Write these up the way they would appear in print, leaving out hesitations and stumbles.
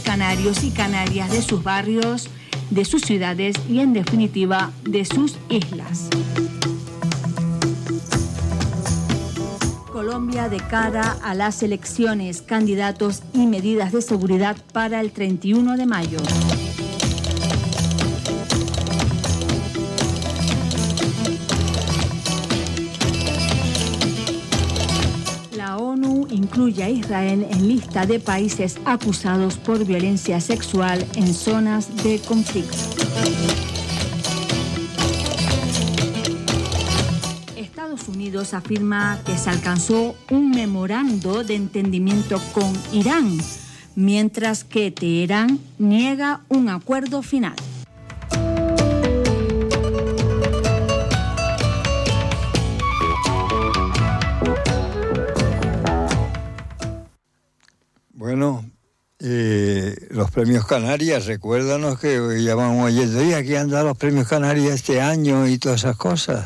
canarios y canarias de sus barrios, de sus ciudades y, en definitiva, de sus islas. Colombia de cara a las elecciones, candidatos y medidas de seguridad para el 31 de mayo. La ONU incluye a Israel en lista de países acusados por violencia sexual en zonas de conflicto. Estados Unidos afirma que se alcanzó un memorando de entendimiento con Irán, mientras que Teherán niega un acuerdo final. Bueno, los premios Canarias, recuérdanos que ya vamos oyendo, ¿y aquí andan los premios Canarias este año y todas esas cosas?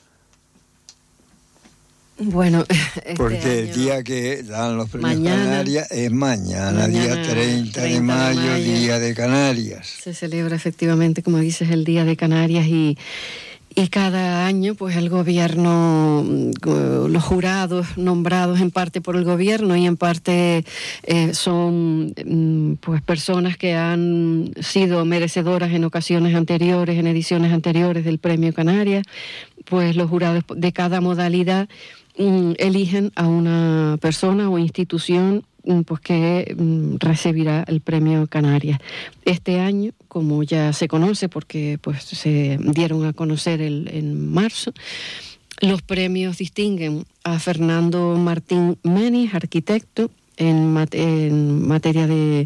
Bueno, porque el día que dan los premios Canarias es mañana, día 30 de mayo, Día de Canarias. Se celebra efectivamente, como dices, el Día de Canarias y cada año pues el gobierno, los jurados nombrados en parte por el gobierno y en parte son pues personas que han sido merecedoras en ocasiones anteriores, en ediciones anteriores del Premio Canarias, pues los jurados de cada modalidad eligen a una persona o institución pues que recibirá el Premio Canarias. Este año, como ya se conoce, porque pues se dieron a conocer en marzo, los premios distinguen a Fernando Martín Menis, arquitecto, en materia de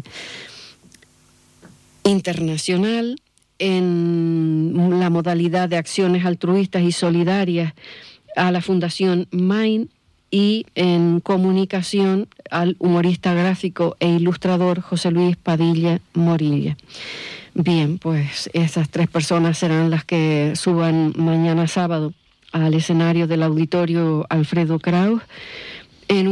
internacional, en la modalidad de acciones altruistas y solidarias a la Fundación Main, y en comunicación al humorista gráfico e ilustrador José Luis Padilla Morilla. Bien, pues esas tres personas serán las que suban mañana sábado al escenario del Auditorio Alfredo Kraus en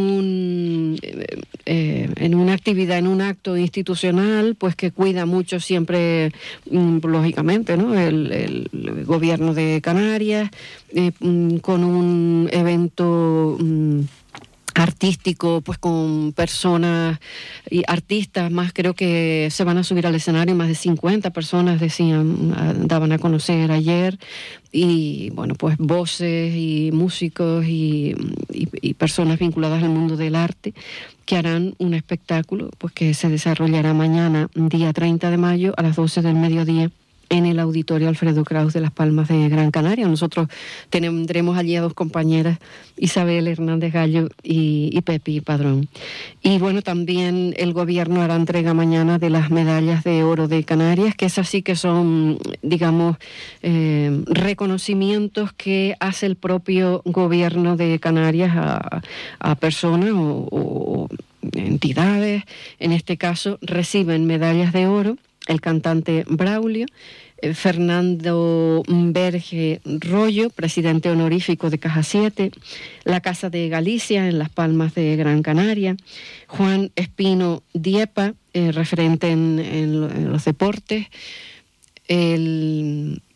una actividad, en un acto institucional, pues que cuida mucho siempre, lógicamente, ¿no?, el gobierno de Canarias, con un evento artístico, pues con personas y artistas más, creo que se van a subir al escenario más de 50 personas, daban a conocer ayer, y bueno, pues voces y músicos y personas vinculadas al mundo del arte que harán un espectáculo pues que se desarrollará mañana, día 30 de mayo, a las 12 del mediodía, en el Auditorio Alfredo Kraus de Las Palmas de Gran Canaria. Nosotros tendremos allí a dos compañeras, Isabel Hernández Gallo y Pepi Padrón. Y bueno, también el gobierno hará entrega mañana de las medallas de oro de Canarias, que esas sí que son, digamos, reconocimientos que hace el propio gobierno de Canarias a personas o entidades. En este caso reciben medallas de oro el cantante Braulio, Fernando Berge Rollo, presidente honorífico de Caja 7, la Casa de Galicia en Las Palmas de Gran Canaria, Juan Espino Diepa, referente en los deportes, en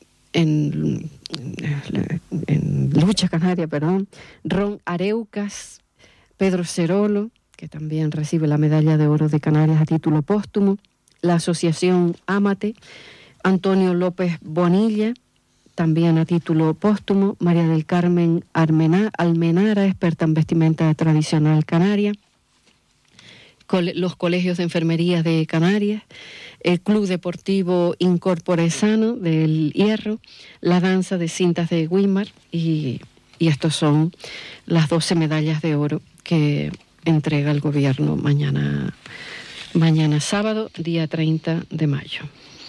lucha canaria, Ron Areucas, Pedro Cerolo, que también recibe la medalla de oro de Canarias a título póstumo, la Asociación Amate, Antonio López Bonilla, también a título póstumo, María del Carmen Almenara, experta en vestimenta tradicional canaria, los colegios de enfermería de Canarias, el Club Deportivo Incorpore Sano del Hierro, la danza de cintas de Guimar, y estos son las 12 medallas de oro que entrega el gobierno mañana sábado, día 30 de mayo.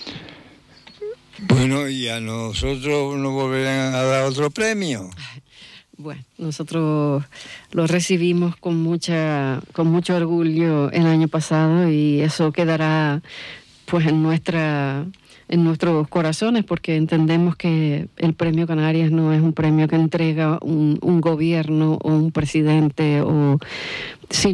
Bueno, y a nosotros nos volverán a dar otro premio. Bueno, nosotros lo recibimos con mucho orgullo el año pasado, y eso quedará pues en nuestros corazones, porque entendemos que el Premio Canarias no es un premio que entrega un gobierno o un presidente, sino